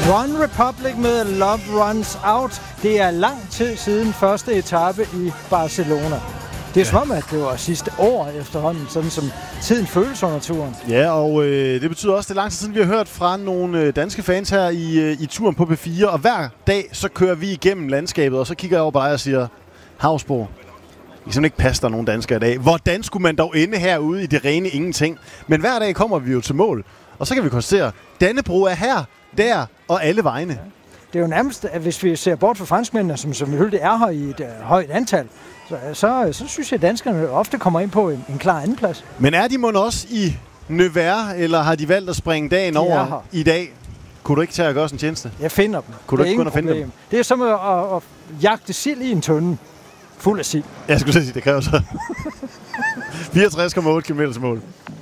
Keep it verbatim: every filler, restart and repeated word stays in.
One Republic med Love Runs Out. Det er lang tid siden første etape i Barcelona. Det er som om, at det var sidste år efterhånden, sådan som tiden føles under turen. Ja, og øh, det betyder også, at det er lang tid siden, vi har hørt fra nogle øh, danske fans her i, øh, i turen på P fire. Og hver dag, så kører vi igennem landskabet, og så kigger jeg over på dig og siger, Hausborg, I kan simpelthen ikke passe der nogen danskere i dag. Hvordan skulle man dog ende herude i det rene ingenting? Men hver dag kommer vi jo til mål, og så kan vi konstatere, Dannebrog er her, der og alle vegne. Ja. Det er jo nærmest, at hvis vi ser bort fra franskmændene, som selvfølgelig er her i et uh, højt antal, så, så, så synes jeg, at danskerne ofte kommer ind på en, en klar andenplads. Men er de mon også i Nevers, eller har de valgt at springe dagen de over i dag? Kunne du ikke tage og gøre sådan en tjeneste? Jeg finder dem. Kunne du ikke gå og finde dem? Det er som at, at, at jagte sild i en tønde. Fuld af sild. Jeg skulle sige, det kræver så fireogtres komma otte kilometer til mål.